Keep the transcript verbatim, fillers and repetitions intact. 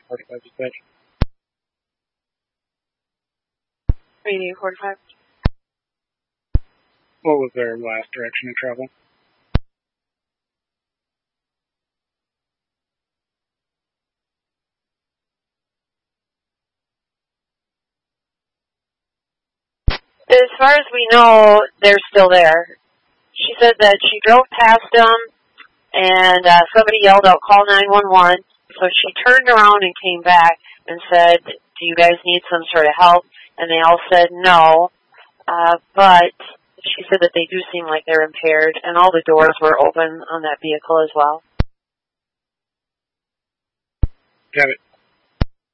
forty-five dispatch. Radio forty-five. What was their last direction of travel? As far as we know, they're still there. She said that she drove past them, and uh, somebody yelled out, "Call nine one one." So she turned around and came back and said, "Do you guys need some sort of help?" And they all said no. Uh, but she said that they do seem like they're impaired, and all the doors were open on that vehicle as well. Got it.